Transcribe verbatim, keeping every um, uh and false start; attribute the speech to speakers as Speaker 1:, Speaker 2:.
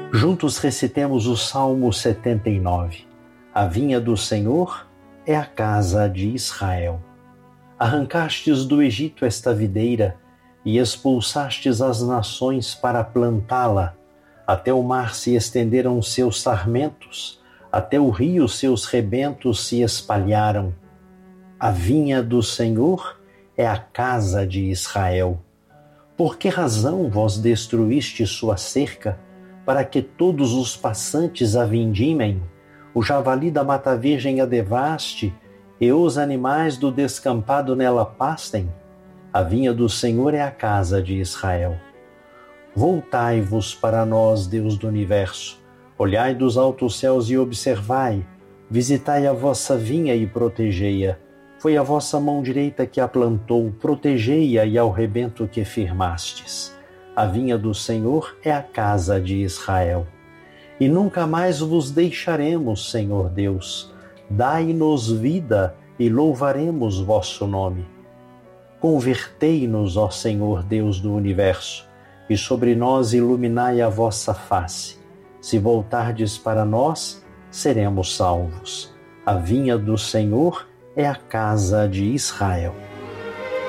Speaker 1: Juntos recitemos o Salmo setenta e nove. A vinha do Senhor é a casa de Israel. Arrancastes do Egito esta videira e expulsastes as nações para plantá-la. Até o mar se estenderam seus sarmentos, até o rio seus rebentos se espalharam. A vinha do Senhor é a casa de Israel. Por que razão vós destruíste sua cerca, para que todos os passantes a vindimem? O javali da mata virgem a devaste, e os animais do descampado nela pastem? A vinha do Senhor é a casa de Israel. Voltai-vos para nós, Deus do universo. Olhai dos altos céus e observai. Visitai a vossa vinha e protegei-a. Foi a vossa mão direita que a plantou, protegei-a e ao rebento que firmastes. A vinha do Senhor é a casa de Israel. E nunca mais vos deixaremos, Senhor Deus. Dai-nos vida e louvaremos vosso nome. Convertei-nos, ó Senhor Deus do universo, e sobre nós iluminai a vossa face. Se voltardes para nós, seremos salvos. A vinha do Senhor é a casa de Israel.